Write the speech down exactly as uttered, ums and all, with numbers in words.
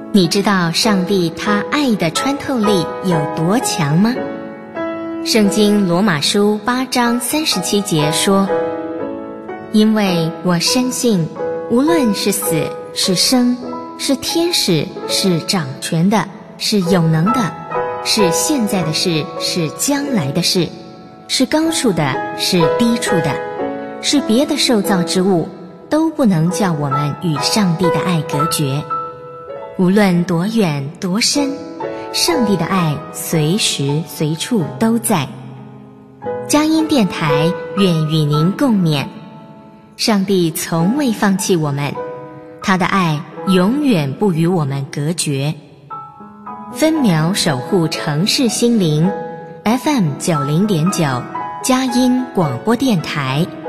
你知道上帝他爱的穿透力有多强吗？圣经罗马书八章三十七节说，因为我深信无论是死是生，是天使是掌权的，是有能的，是现在的事是将来的事，是高处的是低处的，是别的受造之物，都不能叫我们与上帝的爱隔绝。无论多远多深，上帝的爱随时随处都在。佳音电台愿与您共勉，上帝从未放弃我们，他的爱永远不与我们隔绝。分秒守护城市心灵 F M 九零点九 佳音广播电台。